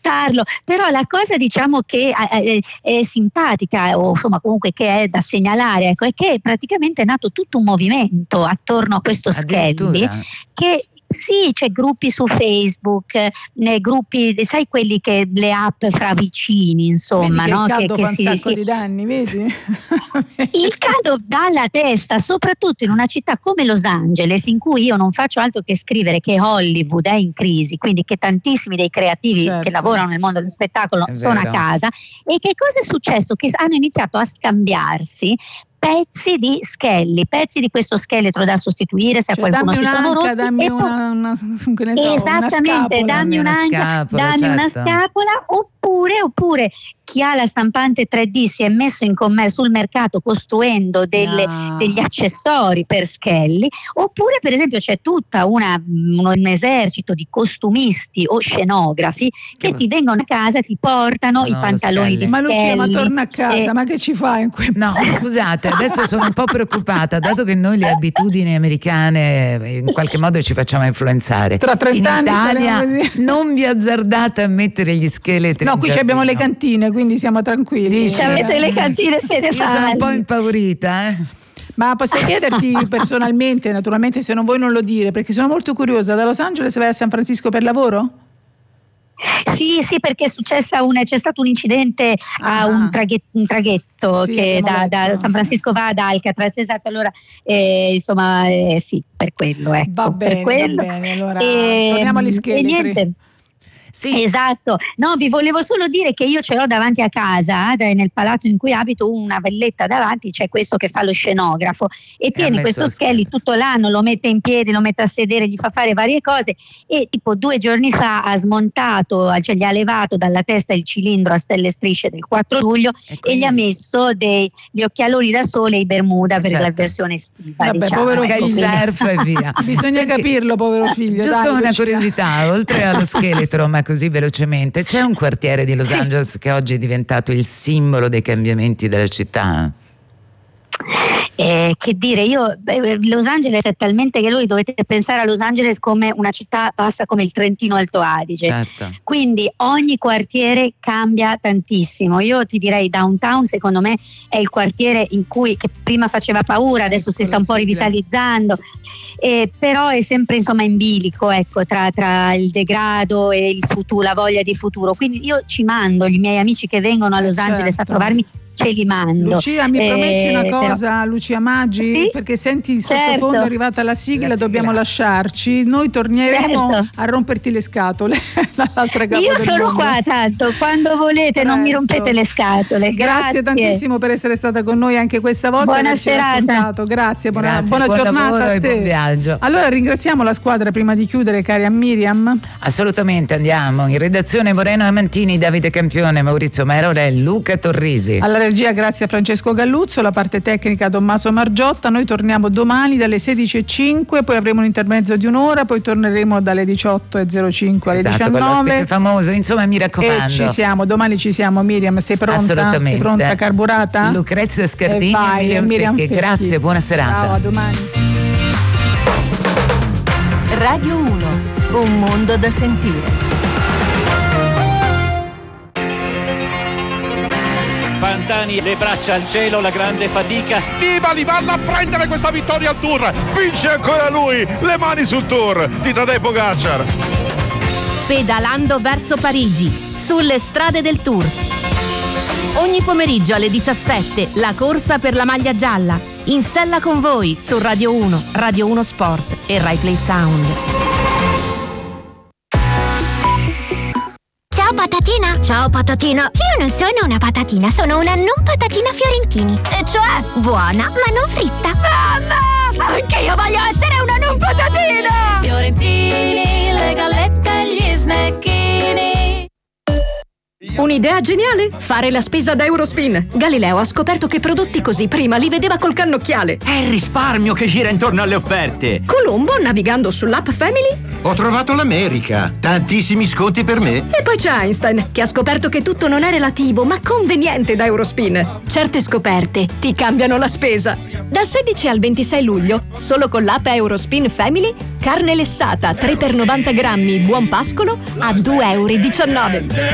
valutarlo, però la cosa diciamo che è simpatica, o insomma comunque che è da segnalare, ecco, è che praticamente è nato tutto un movimento attorno a questo Skelly, che sì, c'è gruppi su Facebook, gruppi, sai, quelli che le app fra vicini, insomma, vedi che no? Il caldo fa un si, sacco di danni, vedi? Il caldo dà alla testa, soprattutto in una città come Los Angeles, in cui io non faccio altro che scrivere che Hollywood è in crisi, quindi che tantissimi dei creativi che lavorano nel mondo dello spettacolo sono a casa. E che cosa è successo? Che hanno iniziato a scambiarsi pezzi di Skelly, pezzi di questo scheletro da sostituire se a qualcuno si sono rotti. Dammi esattamente, dammi un'anca, dammi una scapola, oppure chi ha la stampante 3D si è messo in commercio sul mercato costruendo degli accessori per Skelly, oppure per esempio c'è tutta un esercito di costumisti o scenografi che ti vengono a casa, ti portano i pantaloni di Skelly. Ma Lucia, ma torna a casa, ma che ci fai in quel scusate, adesso sono un po' preoccupata, dato che noi le abitudini americane in qualche modo ci facciamo influenzare. Tra 30 anni in Italia non vi azzardate a mettere gli scheletri. No, qui abbiamo le cantine, quindi siamo tranquilli. Se avete le cantine se ne fanno. Io sono un po' impaurita, Ma posso chiederti personalmente, naturalmente se non vuoi non lo dire, perché sono molto curiosa, da Los Angeles vai a San Francisco per lavoro? Sì, perché c'è stato un incidente a un traghetto che da San Francisco va ad Alcatraz, esatto, allora sì, per quello, ecco. Va bene, allora torniamo agli scheletri. Sì. Esatto, no, vi volevo solo dire che io ce l'ho davanti a casa, nel palazzo in cui abito, una villetta davanti, c'è questo che fa lo scenografo e tiene questo Skelly tutto l'anno, lo mette in piedi, lo mette a sedere, gli fa fare varie cose, e tipo 2 giorni fa ha smontato, cioè gli ha levato dalla testa il cilindro a stelle e strisce del 4 luglio e gli ha messo gli occhialoni da sole e i Bermuda per la versione estiva. Vabbè, diciamo. povero il surf e via. Bisogna capirlo, povero figlio. Giusto una curiosità, oltre allo scheletro, ma così velocemente, c'è un quartiere di Los Angeles che oggi è diventato il simbolo dei cambiamenti della città? Che dire, Los Angeles è talmente che voi dovete pensare a Los Angeles come una città vasta come il Trentino Alto Adige, quindi ogni quartiere cambia tantissimo. Io ti direi Downtown secondo me è il quartiere che prima faceva paura, adesso si sta un po' rivitalizzando, però è sempre in bilico, ecco, tra il degrado e il futuro, la voglia di futuro, quindi io ci mando i miei amici che vengono a Los Angeles a trovarmi, ce li mando. Lucia, mi prometti una cosa, Lucia Maggi? Sì? Perché senti il sottofondo, è arrivata la sigla, dobbiamo lasciarci. Noi torneremo a romperti le scatole. Io sono qua, tanto quando volete, non mi rompete le scatole. Grazie tantissimo per essere stata con noi anche questa volta. Buona serata. Grazie, buona buon giornata a te. Buon viaggio. Allora ringraziamo la squadra prima di chiudere, cari a Miriam. Assolutamente, andiamo. In redazione Moreno Amantini, Davide Campione, Maurizio Merore e Luca Torrisi. Alla regia grazie a Francesco Galluzzo, la parte tecnica Tommaso Margiotta. Noi torniamo domani dalle 16:05, poi avremo un intermezzo di un'ora, poi torneremo dalle 18:05 alle 19. Famoso, insomma, mi raccomando. E ci siamo, domani ci siamo. Miriam, sei pronta? Assolutamente. Sei pronta, carburata? Scardini e Miriam Fecchi. Grazie, buona serata. Ciao, a domani. Radio 1, un mondo da sentire. Pantani, le braccia al cielo, la grande fatica. Nibali vanno a prendere questa vittoria al Tour. Vince ancora lui, le mani sul Tour di Tadej Pogačar. Pedalando verso Parigi, sulle strade del Tour. Ogni pomeriggio alle 17, la corsa per la maglia gialla. In sella con voi su Radio 1, Radio 1 Sport e Rai Play Sound. Ciao patatina! Ciao patatina! Io non sono una patatina, sono una non patatina Fiorentini. E cioè, buona ma non fritta. Mamma! Anche io voglio essere una non patatina! Fiorentini, le gallette e gli snecchini. Un'idea geniale? Fare la spesa da Eurospin. Galileo ha scoperto che prodotti così prima li vedeva col cannocchiale. È il risparmio che gira intorno alle offerte. Colombo, navigando sull'app Family, ho trovato l'America. Tantissimi sconti per me. E poi c'è Einstein, che ha scoperto che tutto non è relativo, ma conveniente da Eurospin. Certe scoperte ti cambiano la spesa. Dal 16 al 26 luglio, solo con l'app Eurospin Family, carne lessata 3 per 90 grammi, buon pascolo, a €2,19.